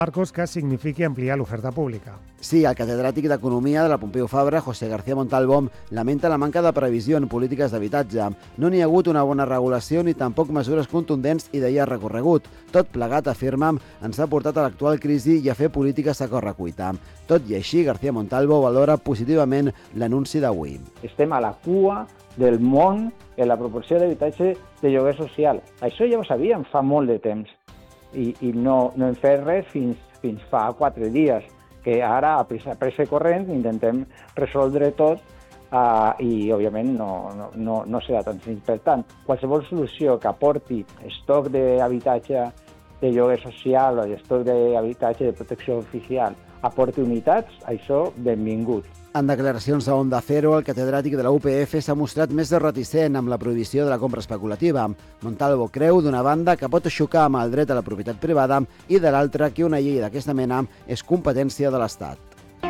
marcos que signifiqui ampliar l'oferta pública. Sí, el catedràtic d'Economia de la Pompeu Fabra, José García Montalbón, lamenta la manca de previsió en polítiques d'habitatge. No n'hi ha hagut una bona regulació ni tampoc mesures contundents i d'ahir recorregut. Tot plegat, afirma, ens ha portat a l'actual crisi i a fer polítiques a correcuita. Tot i així, García Montalbó valora positivament l'anunci d'avui. Estem a la cua del món en la proporció d'habitatge de lloguer social. Això ja ho sabíem fa molt de temps. I no hem fet res fins fa 4 dies, que ara a pressa corrent intentem resoldre tot i òbviament no serà tan senzill. Per tant, qualsevol solució que aporti estoc d'habitatge de lloguer social o estoc d'habitatge de protecció oficial aporti unitats, això benvingut. En declaracions a Onda Cero, el catedràtic de la UPF s'ha mostrat més reticent amb la prohibició de la compra especulativa. Montalvo creu, d'una banda, que pot xocar amb el dret a la propietat privada i de l'altra que una llei d'aquesta mena és competència de l'Estat.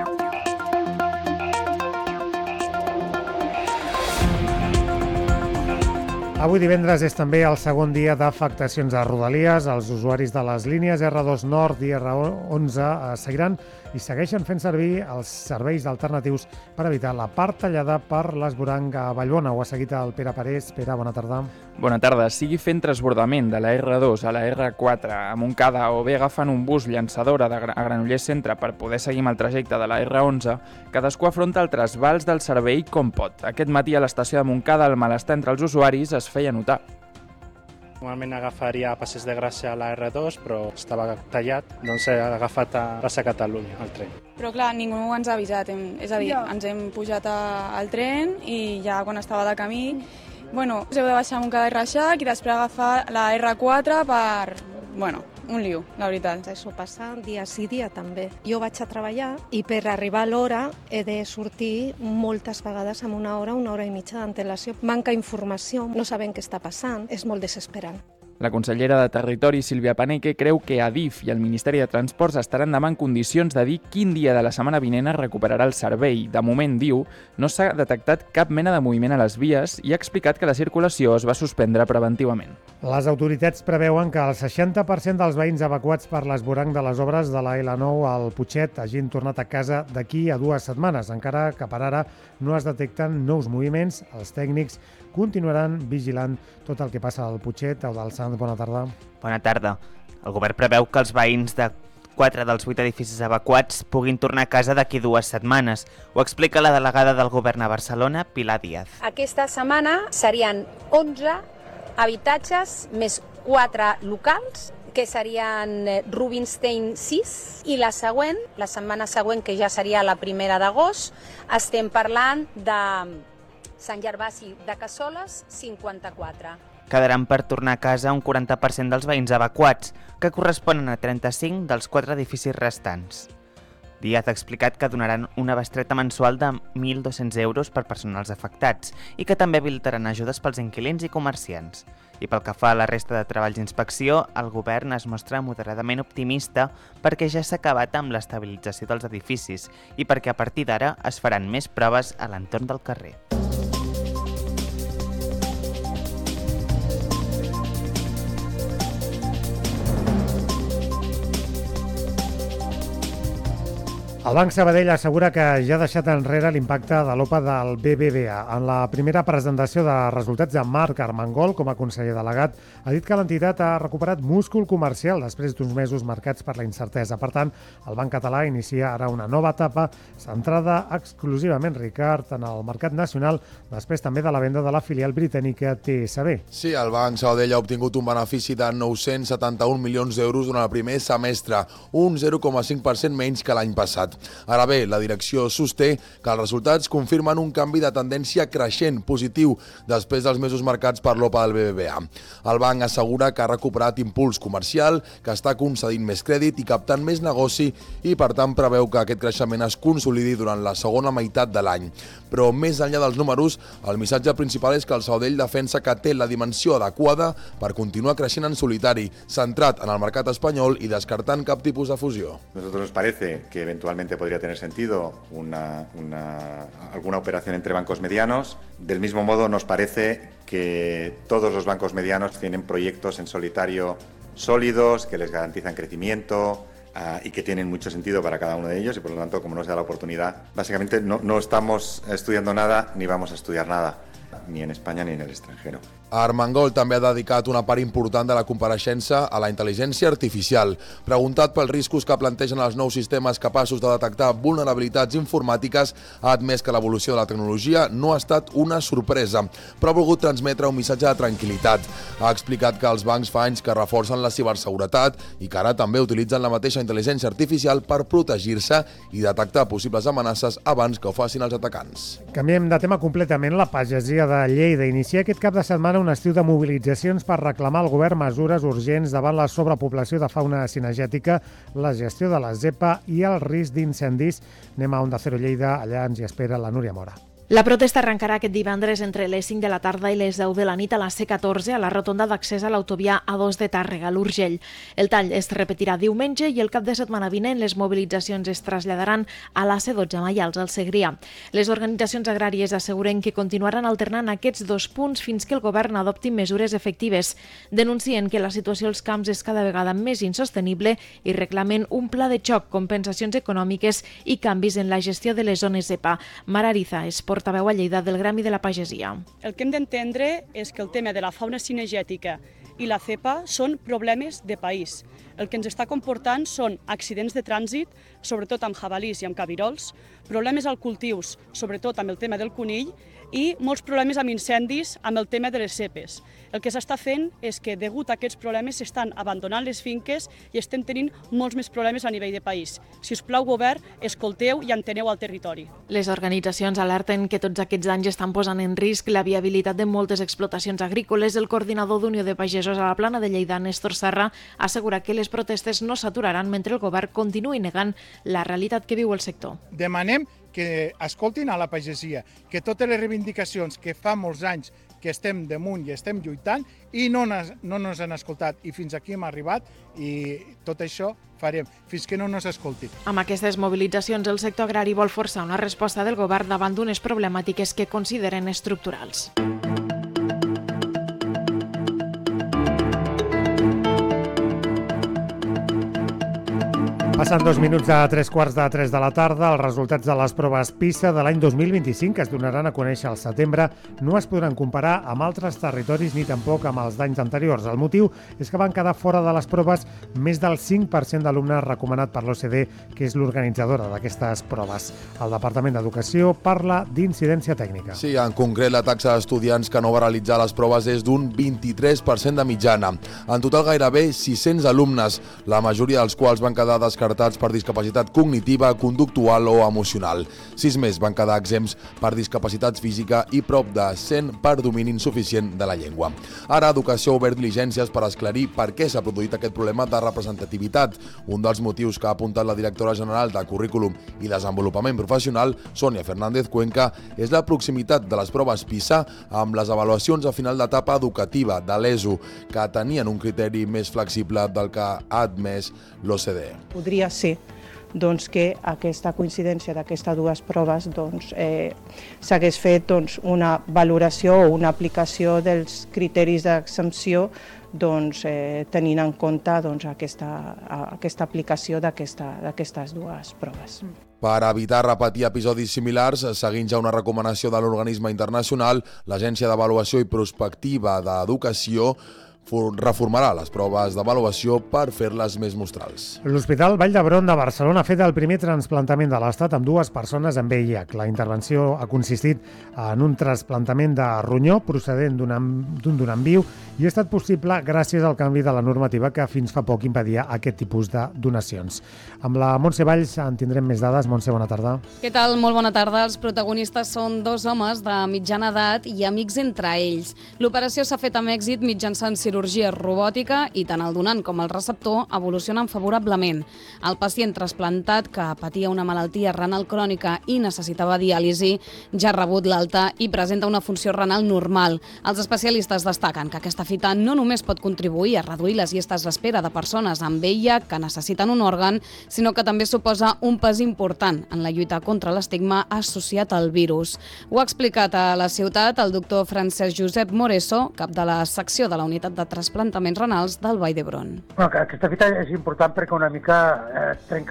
Avui divendres és també el segon dia d'afectacions a Rodalies. Els usuaris de les línies R2 Nord i R11 seguiran i segueixen fent servir els serveis alternatius per evitar la part tallada per l'esvoranc a Vallbona. Ho ha seguit el Pere Parés. Pere, bona tarda. Bona tarda. Sigui fent transbordament de la R2 a la R4 a Montcada o bé agafant un bus llançadora a Granollers Centre per poder seguir amb el trajecte de la R11, cadascú afronta el trasbals del servei com pot. Aquest matí a l'estació de Montcada el malestar entre els usuaris es feia notar. Normalment agafaria a Passeig de Gràcia a la R2, però estava tallat, doncs he agafat a Plaça Catalunya, el tren. Però clar, ningú ens ha avisat, és a dir, ens hem pujat al tren i ja quan estava de camí, bueno, us heu de baixar a Montcada i Reixac i després agafar la R4 per, bueno, un liu, la veritat. Això passa dia sí, dia també. Jo vaig a treballar i per arribar a l'hora he de sortir moltes vegades amb una hora i mitja d'antelació. Manca informació, no sabem què està passant, és molt desesperant. La consellera de Territori, Sílvia Paneque, creu que Adif i el Ministeri de Transports estaran demà en condicions de dir quin dia de la setmana vinent es recuperarà el servei. De moment, diu, no s'ha detectat cap mena de moviment a les vies i ha explicat que la circulació es va suspendre preventivament. Les autoritats preveuen que el 60% dels veïns evacuats per l'esvoranc de les obres de la L9 al Putxet hagin tornat a casa d'aquí a 2 setmanes. Encara que per ara no es detecten nous moviments, els tècnics continuaran vigilant tot el que passa al Putxet. Eudald Sanz, bona tarda. Bona tarda. El govern preveu que els veïns de 4 dels 8 edificis evacuats puguin tornar a casa d'aquí 2 setmanes. Ho explica la delegada del govern a Barcelona, Pilar Díaz. Aquesta setmana serien 11 habitatges més 4 locals, que serien Rubinstein 6, i la següent, la setmana següent, que ja seria la 1 d'agost, estem parlant de Sant Gervasi de Cassoles, 54. Quedaran per tornar a casa un 40% dels veïns evacuats, que corresponen a 35 dels 4 edificis restants. Díaz ha explicat que donaran una bestreta mensual de 1.200 euros per personals afectats i que també habilitaran ajudes pels inquilins i comerciants. I pel que fa a la resta de treballs d'inspecció, el govern es mostra moderadament optimista perquè ja s'ha acabat amb l'estabilització dels edificis i perquè a partir d'ara es faran més proves a l'entorn del carrer. El Banc Sabadell assegura que ja ha deixat enrere l'impacte de l'OPA del BBVA. En la primera presentació de resultats de Marc Armengol, com a conseller delegat, ha dit que l'entitat ha recuperat múscul comercial després d'uns mesos marcats per la incertesa. Per tant, el Banc Català inicia ara una nova etapa centrada exclusivament, Ricard, en el mercat nacional, després també de la venda de la filial britànica TSB. Sí, el Banc Sabadell ha obtingut un benefici de 971 milions d'euros durant el primer semestre, un 0,5% menys que l'any passat. Ara bé, la direcció sosté que els resultats confirmen un canvi de tendència creixent positiu després dels mesos marcats per l'OPA del BBVA. El banc assegura que ha recuperat impuls comercial, que està concedint més crèdit i captant més negoci i, per tant, preveu que aquest creixement es consolidi durant la segona meitat de l'any. Però, més enllà dels números, el missatge principal és que el Sabadell defensa que té la dimensió adequada per continuar creixent en solitari, centrat en el mercat espanyol i descartant cap tipus de fusió. Nosotros nos parece que eventualmente podría tener sentido alguna operación entre bancos medianos. Del mismo modo, nos parece que todos los bancos medianos tienen proyectos en solitario sólidos, que les garantizan crecimiento, y que tienen mucho sentido para cada uno de ellos y por lo tanto, como no se da la oportunidad, básicamente no estamos estudiando nada ni vamos a estudiar nada, ni en España ni en el extranjero. Armengol també ha dedicat una part important de la compareixença a la intel·ligència artificial. Preguntat pels riscos que plantegen els nous sistemes capaços de detectar vulnerabilitats informàtiques, ha admès que l'evolució de la tecnologia no ha estat una sorpresa, però ha volgut transmetre un missatge de tranquil·litat. Ha explicat que els bancs fa anys que reforcen la ciberseguretat i que ara també utilitzen la mateixa intel·ligència artificial per protegir-se i detectar possibles amenaces abans que ho facin els atacants. Canviem de tema completament. La pagesia de Lleida inicia aquest cap de setmana un estiu de mobilitzacions per reclamar al govern mesures urgents davant la sobrepoblació de fauna cinegètica, la gestió de la zepa i el risc d'incendis. Anem a Onda Cero Lleida, allà ens hi espera la Núria Mora. La protesta arrencarà aquest divendres entre les 5 de la tarda i les 10 de la nit a la C14 a la rotonda d'accés a l'autovia A2 de Tàrrega, a l'Urgell. El tall es repetirà diumenge i el cap de setmana vinent les mobilitzacions es traslladaran a la C12 a Maials, al Segrià. Les organitzacions agràries asseguren que continuaran alternant aquests dos punts fins que el govern adopti mesures efectives. Denuncien que la situació als camps és cada vegada més insostenible i reclamen un pla de xoc, compensacions econòmiques i canvis en la gestió de les zones EPA. Mara Ariza és portaveu a Lleida del Gremi de la Pagesia. El que hem d'entendre és que el tema de la fauna cinegètica i la cepa són problemes de país. El que ens està comportant són accidents de trànsit, sobretot amb jabalís i amb cabirols, problemes als cultius, sobretot amb el tema del conill, i molts problemes amb incendis amb el tema de les cepes. El que s'està fent és que, degut a aquests problemes, s'estan abandonant les finques i estem tenint molts més problemes a nivell de país. Si us plau, govern, escolteu i enteneu el territori. Les organitzacions alerten que tots aquests danys estan posant en risc la viabilitat de moltes explotacions agrícoles. El coordinador d'Unió de Pagesos a la Plana de Lleida, Néstor Serra, assegura que les protestes no s'aturaran mentre el govern continuï negant la realitat que viu el sector. Demanem que escoltin a la pagesia, que totes les reivindicacions que fa molts anys que estem damunt i estem lluitant i no ens han escoltat i fins aquí hem arribat i tot això farem fins que no ens escoltin. Amb aquestes mobilitzacions el sector agrari vol forçar una resposta del govern davant d'unes problemàtiques que consideren estructurals. Passen 2 minuts a 3:15 de la tarda. Els resultats de les proves PISA de l'any 2025, que es donaran a conèixer al setembre, no es podran comparar amb altres territoris ni tampoc amb els d'anys anteriors. El motiu és que van quedar fora de les proves més del 5% d'alumnes recomanat per l'OCDE, que és l'organitzadora d'aquestes proves. El Departament d'Educació parla d'incidència tècnica. Sí, en concret la taxa d'estudiants que no va realitzar les proves és d'un 23% de mitjana. En total gairebé 600 alumnes, la majoria dels quals van quedar descartats per discapacitat cognitiva, conductual o emocional. 6 més van quedar exempts per discapacitat física i prop de 100 per domini insuficient de la llengua. Ara Educació ha obert diligències per esclarir per què s'ha produït aquest problema de representativitat. Un dels motius que ha apuntat la directora general de Currículum i Desenvolupament Professional, Sònia Fernández Cuenca, és la proximitat de les proves PISA amb les avaluacions a final d'etapa educativa de l'ESO, que tenien un criteri més flexible del que ha admès l'OCDE. Podria ser que aquesta coincidència d'aquestes dues proves s'hagués fet una valoració o una aplicació dels criteris d'exempció tenint en compte aquesta aplicació d'aquestes dues proves. Per evitar repetir episodis similars, seguint ja una recomanació de l'organisme internacional, l'Agència d'Avaluació i Prospectiva d'Educació reformarà les proves d'avaluació per fer-les més mostrals. L'Hospital Vall d'Hebron de Barcelona ha fet el primer trasplantament de l'Estat amb 2 persones amb VIH. La intervenció ha consistit en un trasplantament de ronyó procedent d'un donant viu i ha estat possible gràcies al canvi de la normativa que fins fa poc impedia aquest tipus de donacions. Amb la Montse Valls en tindrem més dades. Montse, bona tarda. Què tal? Molt bona tarda. Els protagonistes són 2 homes de mitjana edat i amics entre ells. L'operació s'ha fet amb èxit mitjançant cirurgia robòtica i tant el donant com el receptor evolucionen favorablement. El pacient trasplantat, que patia una malaltia renal crònica i necessitava diàlisi, ja ha rebut l'alta i presenta una funció renal normal. Els especialistes destaquen que aquesta fita no només pot contribuir a reduir les llistes d'espera de persones amb VIH que necessiten un òrgan, sinó que també suposa un pas important en la lluita contra l'estigma associat al virus. Ho ha explicat a la ciutat el doctor Francesc Josep Moreso, cap de la secció de la Unitat de de trasplantaments renals del Vall d'Hebron. Aquesta fita és important perquè una mica trenca